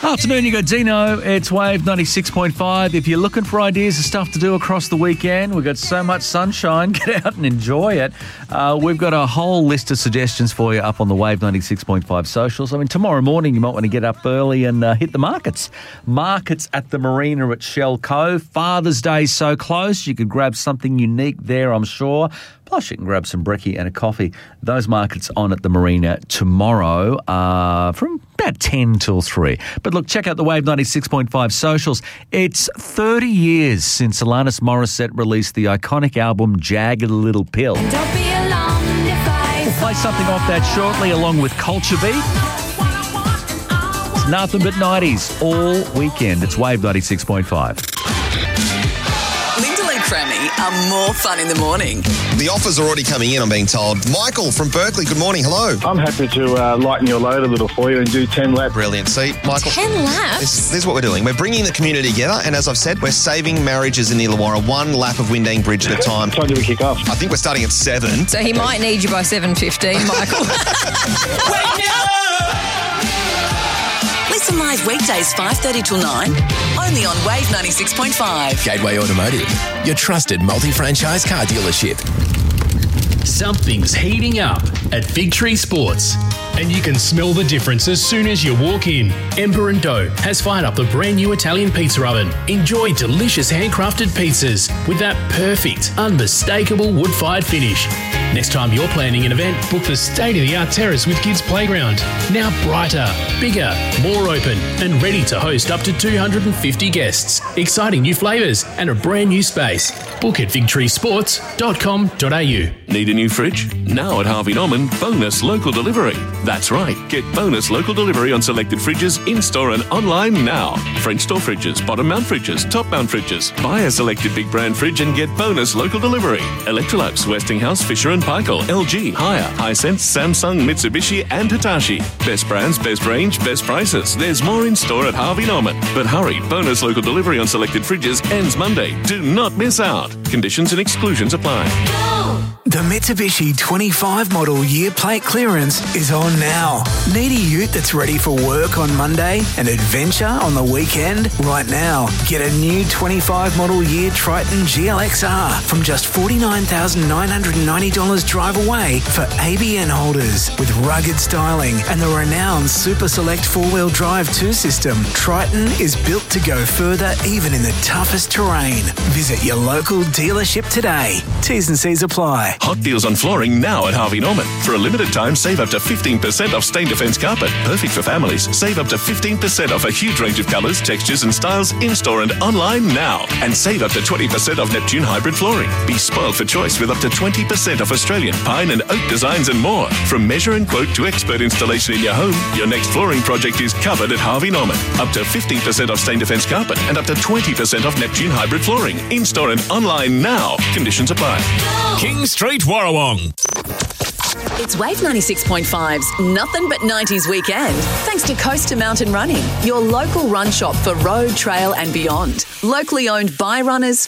Afternoon, you got Dino. It's Wave 96.5. If you're looking for ideas of stuff to do across the weekend, we've got so much sunshine. Get out and enjoy it. We've got a whole list of suggestions for you up on the Wave 96.5 socials. I mean, tomorrow morning you might want to get up early and hit the markets. Markets at the marina at Shell Cove. Father's Day's so close. You could grab something unique there, I'm sure. Plus, you can grab some brekkie and a coffee. Those markets on at the marina tomorrow from about 10 till 3. But look, check out the Wave 96.5 socials. It's 30 years since Alanis Morissette released the iconic album Jagged Little Pill. We'll play something off that shortly along with Culture Beat. It's nothing but 90s all weekend. It's Wave 96.5. Crammy are more fun in the morning. The offers are already coming in, I'm being told. Michael from Berkeley, good morning. Hello. I'm happy to lighten your load a little for you and do 10 laps. Brilliant. See, Michael. 10 laps? This is what we're doing. We're bringing the community together, and as I've said, we're saving marriages in the Illawarra one lap of Windang Bridge at a time. What time do we kick off? I think we're starting at 7. So he might need you by 7:15, Michael. Listen live weekdays 5:30 till 9, only on Wave 96.5. Gateway Automotive, your trusted multi-franchise car dealership. Something's heating up at Fig Tree Sports, and you can smell the difference as soon as you walk in. Ember & Dough has fired up the brand new Italian pizza oven. Enjoy delicious handcrafted pizzas with that perfect, unmistakable wood-fired finish. Next time you're planning an event, book the state-of-the-art terrace with Kids Playground. Now brighter, bigger, more open, and ready to host up to 250 guests. Exciting new flavours and a brand new space. Book at figtreesports.com.au. Need a new fridge? Now at Harvey Norman, bonus local delivery. That's right. Get bonus local delivery on selected fridges in-store and online now. French door fridges, bottom mount fridges, top mount fridges. Buy a selected big brand fridge and get bonus local delivery. Electrolux, Westinghouse, Fisher & Paykel, LG, Haier, Hisense, Samsung, Mitsubishi and Hitachi. Best brands, best range, best prices. There's more in store at Harvey Norman. But hurry, bonus local delivery on selected fridges ends Monday. Do not miss out. Conditions and exclusions apply. The Mitsubishi 25 model year plate clearance is on now. Need a ute that's ready for work on Monday and adventure on the weekend? Right now, get a new 25 model year Triton GLXR from just $49,990 drive away for ABN holders. With rugged styling and the renowned Super Select 4-wheel drive 2 system, Triton is built to go further even in the toughest terrain. Visit your local dealership today. T's and C's apply. Hot deals on flooring now at Harvey Norman. For a limited time, save up to 15% off Stain Defence carpet. Perfect for families. Save up to 15% off a huge range of colours, textures and styles in-store and online now. And save up to 20% off Neptune hybrid flooring. Be spoiled for choice with up to 20% off Australian pine and oak designs and more. From measure and quote to expert installation in your home, your next flooring project is covered at Harvey Norman. Up to 15% off Stain Defence carpet and up to 20% off Neptune hybrid flooring. In-store and online now. Conditions apply. King Street, Warrawong. It's Wave 96.5's Nothing But 90s Weekend, thanks to Coast to Mountain Running, your local run shop for road, trail and beyond. Locally owned by runners,